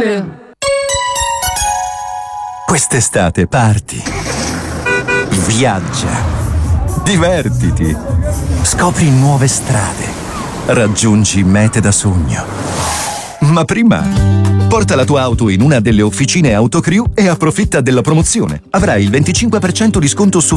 Quest'estate parti, viaggia, divertiti, scopri nuove strade, raggiungi mete da sogno. Ma prima, porta la tua auto in una delle officine Autocrew e approfitta della promozione. Avrai il 25% di sconto su